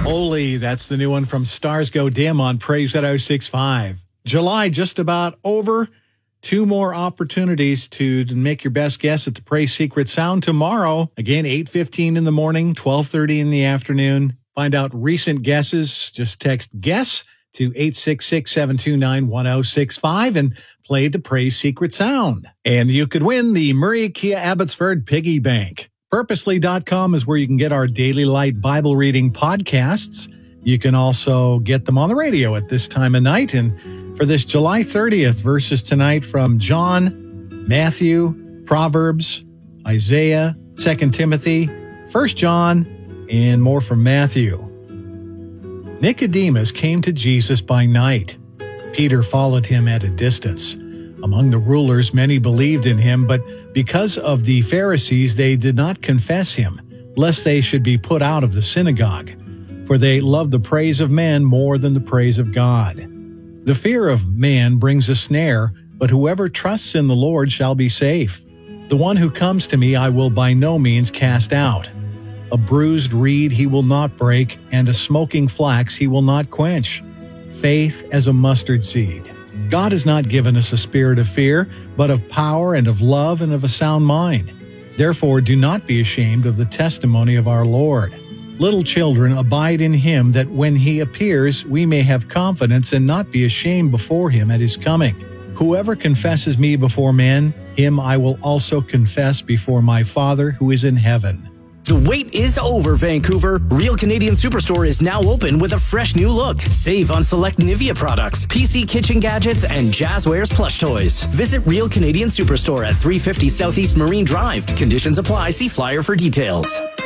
Holy, that's the new one from Stars Go Dim on Praise at 065. July just about over. 2 more opportunities to make your best guess at the Praise Secret Sound tomorrow. Again, 8:15 in the morning, 12:30 in the afternoon. Find out recent guesses. Just text GUESS to 866-729-1065 and play the Praise Secret Sound. And you could win the Murray Kia Abbotsford Piggy Bank. Purposely.com is where you can get our Daily Light Bible reading podcasts. You can also get them on the radio at this time of night. And for this July 30th, verses tonight from John, Matthew, Proverbs, Isaiah, 2 Timothy, 1 John, and more from Matthew. Nicodemus came to Jesus by night. Peter followed him at a distance. Among the rulers, many believed in him, but because of the Pharisees, they did not confess him, lest they should be put out of the synagogue. For they loved the praise of man more than the praise of God. The fear of man brings a snare, but whoever trusts in the Lord shall be safe. The one who comes to me I will by no means cast out. A bruised reed he will not break, and a smoking flax he will not quench. Faith as a mustard seed. God has not given us a spirit of fear, but of power and of love and of a sound mind. Therefore, do not be ashamed of the testimony of our Lord. Little children, abide in him, that when he appears, we may have confidence and not be ashamed before him at his coming. Whoever confesses me before men, him I will also confess before my Father who is in heaven. The wait is over, Vancouver. Real Canadian Superstore is now open with a fresh new look. Save on select Nivea products, PC kitchen gadgets, and Jazzwares plush toys. Visit Real Canadian Superstore at 350 Southeast Marine Drive. Conditions apply. See flyer for details.